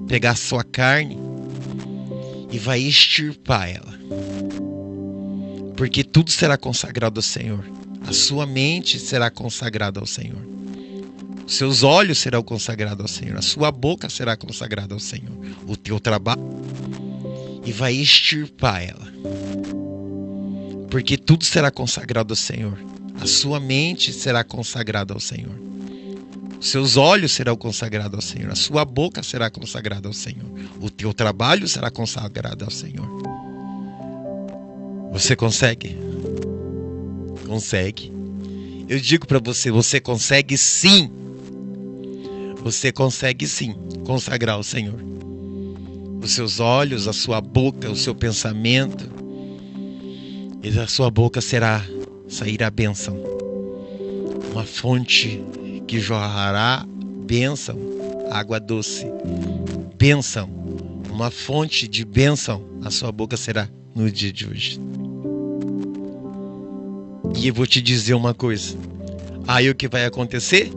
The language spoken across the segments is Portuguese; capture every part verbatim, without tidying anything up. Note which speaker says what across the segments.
Speaker 1: pegar a sua carne e vai extirpar ela. Porque tudo será consagrado ao Senhor. A sua mente será consagrada ao Senhor. Os seus olhos serão consagrados ao Senhor. A sua boca será consagrada ao Senhor. O teu trabalho. E vai extirpar ela. Porque tudo será consagrado ao Senhor. A sua mente será consagrada ao Senhor. Os seus olhos serão consagrados ao Senhor. A sua boca será consagrada ao Senhor. O teu trabalho será consagrado ao Senhor. Você consegue? Consegue. Eu digo para você, você consegue sim. Você consegue sim consagrar ao Senhor. Os seus olhos, a sua boca, o seu pensamento. E da sua boca será sair a bênção. Uma fonte que jorrará bênção, água doce. Bênção. Uma fonte de bênção. A sua boca será no dia de hoje. E eu vou te dizer uma coisa. Aí o que vai acontecer?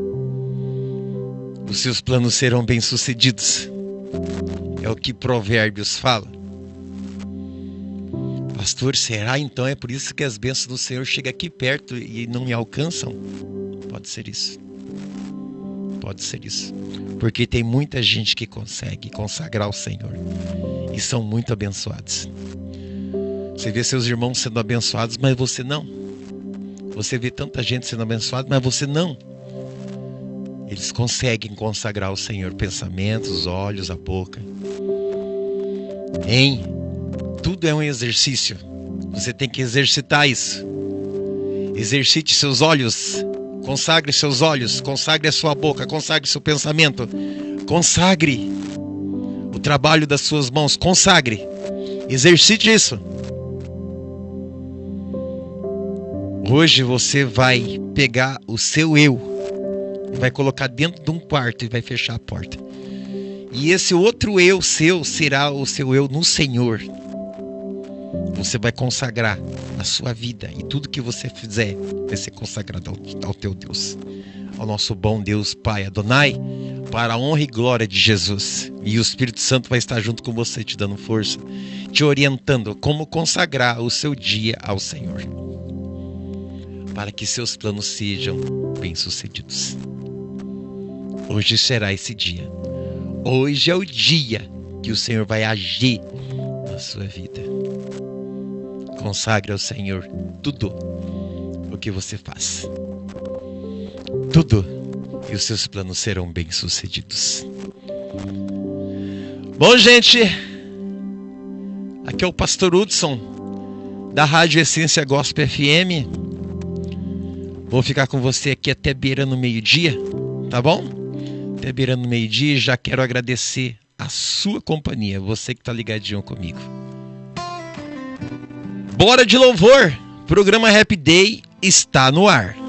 Speaker 1: Os seus planos serão bem-sucedidos. É o que Provérbios fala. Pastor, será então é por isso que as bênçãos do Senhor chegam aqui perto e não me alcançam? Pode ser isso. Pode ser isso. Porque tem muita gente que consegue consagrar ao Senhor. E são muito abençoados. Você vê seus irmãos sendo abençoados, mas você não. Você vê tanta gente sendo abençoada, mas você não. Eles conseguem consagrar ao Senhor pensamentos, os olhos, a boca. Hein? Tudo é um exercício. Você tem que exercitar isso. Exercite seus olhos. Consagre seus olhos. Consagre a sua boca. Consagre seu pensamento. Consagre o trabalho das suas mãos. Consagre. Exercite isso. Hoje você vai pegar o seu eu, vai colocar dentro de um quarto e vai fechar a porta. E esse outro eu seu será o seu eu no Senhor. Você vai consagrar a sua vida e tudo que você fizer vai ser consagrado ao, ao teu Deus. Ao nosso bom Deus Pai Adonai, para a honra e glória de Jesus. E o Espírito Santo vai estar junto com você, te dando força, te orientando como consagrar o seu dia ao Senhor. Para que seus planos sejam bem-sucedidos. Hoje será esse dia. Hoje é o dia que o Senhor vai agir na sua vida. Consagre ao Senhor tudo o que você faz. Tudo. E os seus planos serão bem-sucedidos. Bom, gente. Aqui é o Pastor Hudson, da Rádio Essência Gospel F M. Vou ficar com você aqui até beirando meio-dia, tá bom? Até beirando meio-dia, já quero agradecer a sua companhia, você que tá ligadinho comigo. Bora de louvor! Programa Happy Day está no ar.